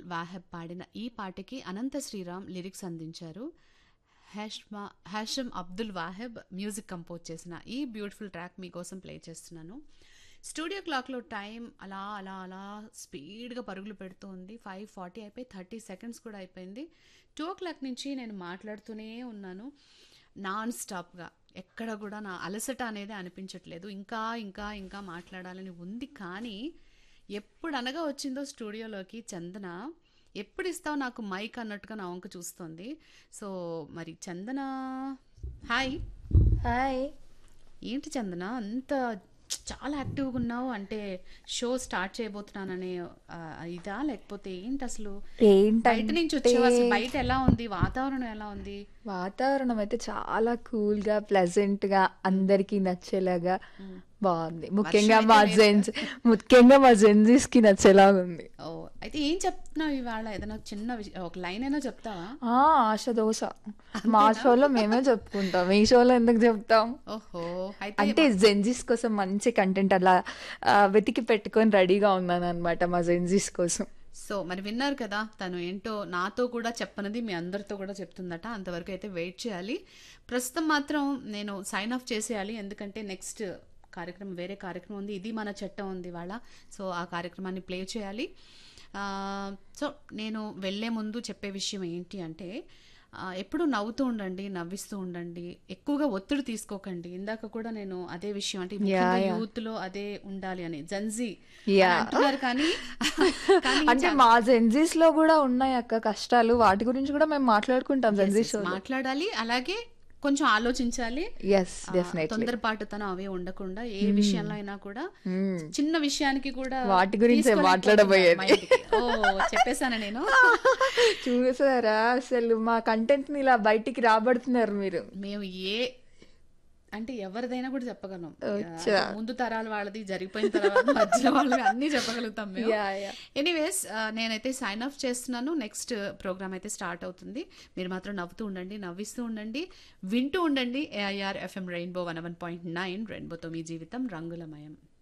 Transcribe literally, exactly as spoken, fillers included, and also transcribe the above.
వాహెబ్ పాడిన ఈ పాటకి అనంత శ్రీరామ్ లిరిక్స్ అందించారు. హ్యాష్మా హ్యాషమ్ అబ్దుల్ వాహెబ్ మ్యూజిక్ కంపోజ్ చేసిన ఈ బ్యూటిఫుల్ ట్రాక్ మీకోసం ప్లే చేస్తున్నాను. స్టూడియో క్లాక్లో టైం అలా అలా అలా స్పీడ్గా పరుగులు పెడుతూ ఉంది. ఫైవ్ ఫార్టీ అయిపోయి థర్టీ సెకండ్స్ కూడా అయిపోయింది. టూ ఓ క్లాక్ నుంచి నేను మాట్లాడుతూనే ఉన్నాను నాన్ స్టాప్గా. ఎక్కడ కూడా నా అలసట అనేది అనిపించట్లేదు. ఇంకా ఇంకా ఇంకా మాట్లాడాలని ఉంది. కానీ ఎప్పుడు అనగా వచ్చిందో స్టూడియోలోకి చందన, ఎప్పుడు ఇస్తావు నాకు మైక్ అన్నట్టుగా నా వంక చూస్తుంది. సో మరి చందన, హాయ్. హాయ్. ఏంటి చందన అంత చాలా యాక్టివ్గా ఉన్నావు? అంటే షో స్టార్ట్ చేయబోతున్నాననే ఆ, ఇదా లేకపోతే ఏంటి అసలు? బయట నుంచి ఏంటంటే వచ్చావు, అసలు బయట ఎలా ఉంది, వాతావరణం ఎలా ఉంది? వాతావరణం అయితే చాలా కూల్ గా ప్లెజెంట్ గా అందరికి నచ్చేలాగా బాగుంది. ముఖ్యంగా వర్షం మా అయితే లేదు జెన్స్ ముఖ్యంగా మా జెన్జీస్ కి నచ్చేలాగా ఉంది. ఓ, అయితే ఏం చెప్తున్నావు ఇవాళ? ఏదైనా చిన్న విషయం ఒక లైన్ అయినా చెప్తావా? ఆ ఆశ దోశ మా షోలో మేమే చెప్పుకుంటాం, ఈ షోలో ఎందుకు చెప్తాం? ఓహో, అయితే అంటే మా- జెన్జీస్ కోసం మంచి కంటెంట్ అలా ఆ, వెతికి పెట్టుకొని రెడీగా ఉన్నాను అనమాట మా జెన్జీస్ కోసం. సో మరి విన్నారు కదా, తను ఏంటో నాతో కూడా చెప్పనది మీ అందరితో కూడా చెప్తుందట. అంతవరకు అయితే వెయిట్ చేయాలి. ప్రస్తుతం మాత్రం నేను సైన్ ఆఫ్ చేసేయాలి, ఎందుకంటే నెక్స్ట్ కార్యక్రమం వేరే కార్యక్రమం ఉంది. ఇది మన చట్టం ఉంది వాళ్ళ. సో ఆ కార్యక్రమాన్ని ప్లే చేయాలి. ఆ, సో నేను వెళ్ళే ముందు చెప్పే విషయం ఏంటి అంటే, ఆ, ఎప్పుడూ నవ్వుతూ ఉండండి, నవ్విస్తూ ఉండండి, ఎక్కువగా ఒత్తిడి తీసుకోకండి. ఇందాక కూడా నేను అదే విషయం అంటే ముఖ్యంగా యా. యూత్ లో అదే ఉండాలి అని జన్జీ యా. అంటున్నారు. కానీ కానీ అంటే మా జెన్జీస్ లో కూడా ఉన్నాయి అక్క కష్టాలు, వాటి గురించి కూడా మేము మాట్లాడుకుంటాం yes, జెన్జీ yes, షోలో. మాట్లాడాలి. అలాగే కొంచెం ఆలోచించాలి. ఎస్ ఆ, డెఫినెట్లీ. తొందరపాటుతనం అవే ఉండకుండా ఏ విషయంలో అయినా కూడా చిన్న విషయానికి కూడా వాటి గురించే తీసుకోలేకపోతున్నారు మాట్లాడబోయేది. మైండ్కి. ఓ, చెప్పేశాను నేను. చూసారా అసలు మా కంటెంట్ ని ఇలా బయటికి రాబడుతున్నారు మీరు. మేము ఏ అంటే ఎవరిదైనా కూడా చెప్పగలం. వచ్చా. అంటే ముందు తరాల వాళ్ళది, జరిగిపోయిన తర్వాత మధ్య వాళ్ళవి అన్నీ చెప్పగలుగుతాం మేము. Yeah yeah. ఎనీవేస్, నేనైతే సైన్ ఆఫ్ చేస్తున్నాను. నెక్స్ట్ ప్రోగ్రామ్ అయితే స్టార్ట్ అవుతుంది. మీరు మాత్రం నవ్వుతూ ఉండండి, నవ్విస్తూ ఉండండి, వింటూ ఉండండి AIR FM rainbow one one point nine. రెయిన్బోతో మీ జీవితం రంగులమయం.